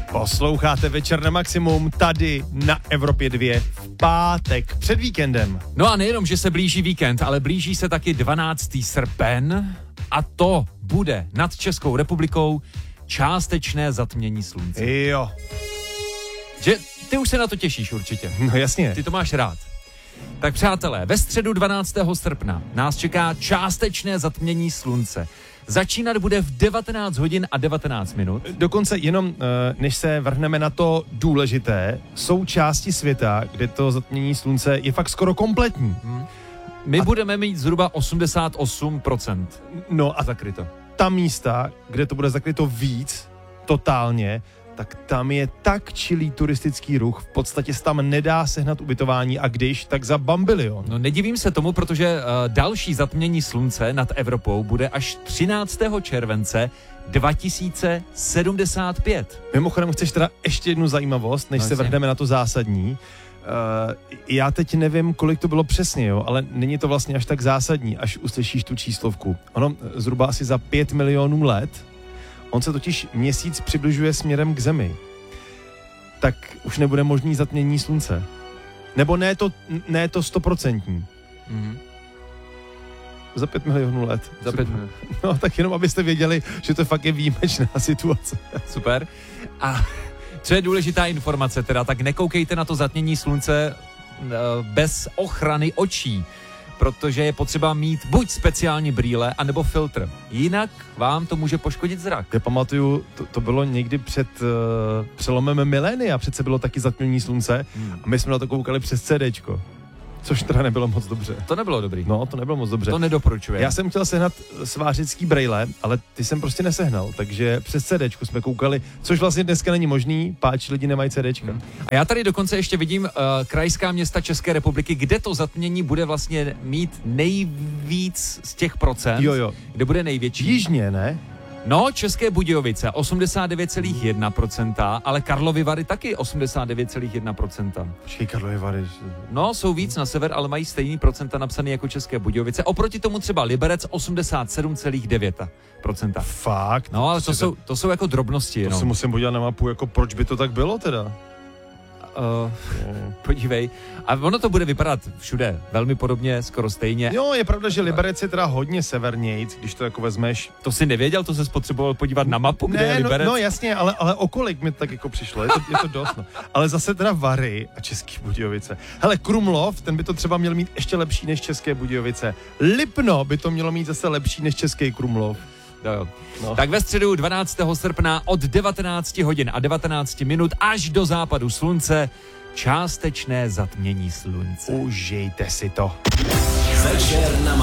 Posloucháte Večer na maximum tady na Evropě 2 v pátek před víkendem. No a nejenom, že se blíží víkend, ale blíží se taky 12. srpen a to bude nad Českou republikou částečné zatmění slunce. Jo. Že ty už se na to těšíš určitě. No jasně. Ty to máš rád. Tak přátelé, ve středu 12. srpna nás čeká částečné zatmění slunce. Začínat bude v 19 hodin a 19 minut. Dokonce jenom, než se vrhneme na to důležité, jsou části světa, kde to zatmění slunce je fakt skoro kompletní. My budeme mít zhruba 88%. No a zakryto. Ta místa, kde to bude zakryto víc, totálně, tak tam je tak čilý turistický ruch, v podstatě se tam nedá sehnat ubytování a když, tak za bambilion. No nedivím se tomu, protože další zatmění slunce nad Evropou bude až 13. července 2075. Mimochodem, chceš teda ještě jednu zajímavost, než se vrhneme na to zásadní. Já teď nevím, kolik to bylo přesně, jo, ale není to vlastně až tak zásadní, až uslyšíš tu číslovku. Ono zhruba asi za 5 milionů let, on se totiž měsíc přibližuje směrem k Zemi, tak už nebude možný zatmění slunce. Nebo ne to 100%. Za 5 milionů let. Za 5 milionů. No tak jenom, abyste věděli, že to fakt je výjimečná situace. Super. A co je důležitá informace teda, tak nekoukejte na to zatmění slunce bez ochrany očí, protože je potřeba mít buď speciální brýle, anebo filtr. Jinak vám to může poškodit zrak. Já pamatuju, to bylo někdy před přelomem milénia, přece bylo taky zatmění slunce a my jsme na to koukali přes CDčko. Což teda nebylo moc dobře. To nebylo dobrý. No, to nebylo moc dobře. To nedoporučuji. Já jsem chtěl sehnat svářický brejle, ale ty jsem prostě nesehnal, takže přes CDčku jsme koukali, což vlastně dneska není možný, páč lidi nemají CDčka. A já tady dokonce ještě vidím krajská města České republiky, kde to zatmění bude vlastně mít nejvíc z těch procent. Jo. Kde bude největší. Jižně, ne? No, České Budějovice 89,1%, ale Karlovy Vary taky 89,1%. Počkej, Karlovy Vary. No, jsou víc na sever, ale mají stejný procenta napsaný jako České Budějovice. Oproti tomu třeba Liberec 87,9%. Fakt? No, ale to jsou jako drobnosti. To si musím podívat na mapu, jako proč by to tak bylo teda? Podívej. A ono to bude vypadat všude velmi podobně, skoro stejně. Jo, je pravda, že Liberec je teda hodně severnějc, když to jako vezmeš. To si nevěděl, to se potřeboval podívat na mapu, kde je Liberec? No jasně, ale o kolik mi tak jako přišlo, je to dost. No. Ale zase teda Vary a České Budějovice. Hele, Krumlov, ten by to třeba měl mít ještě lepší než České Budějovice. Lipno by to mělo mít zase lepší než Český Krumlov. Jo. No. Tak ve středu 12. srpna od 19 hodin a 19 minut až do západu slunce částečné zatmění slunce. Užijte si to. Večer na